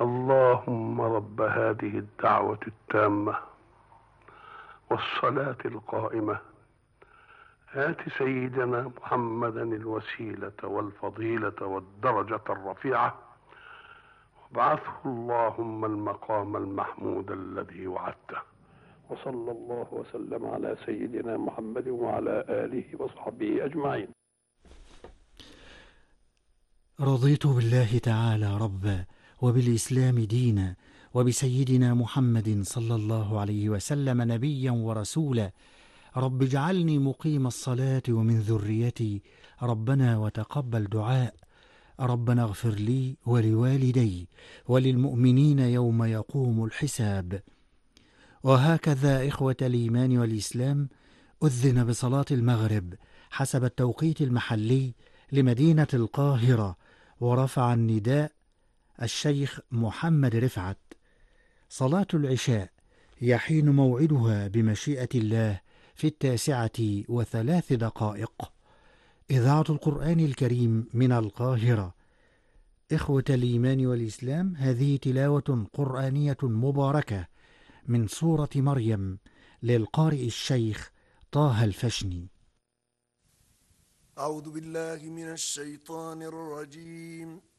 اللهم رب هذه الدعوة التامة والصلاة القائمة آت سيدنا محمدا الوسيلة والفضيلة والدرجة الرفيعة وابعثه اللهم المقام المحمود الذي وعدته. وصلى الله وسلم على سيدنا محمد وعلى آله وصحبه أجمعين. رضيت بالله تعالى ربا وبالإسلام دينا وبسيدنا محمد صلى الله عليه وسلم نبيا ورسولا. رب اجعلني مقيم الصلاة ومن ذريتي ربنا وتقبل دعاء. ربنا اغفر لي ولوالدي وللمؤمنين يوم يقوم الحساب. وهكذا إخوة الإيمان والإسلام أذن بصلاة المغرب حسب التوقيت المحلي لمدينة القاهرة، ورفع النداء الشيخ محمد رفعت. صلاة العشاء يحين موعدها بمشيئة الله في 9:03. إذاعة القرآن الكريم من القاهرة. إخوة الإيمان والإسلام، هذه تلاوة قرآنية مباركة من سورة مريم للقارئ الشيخ طه الفشني. أعوذ بالله من الشيطان الرجيم.